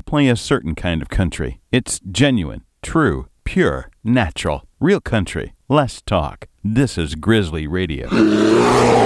play a certain kind of country. It's genuine, true, pure, natural, real country. Less talk. This is Grizzly Radio.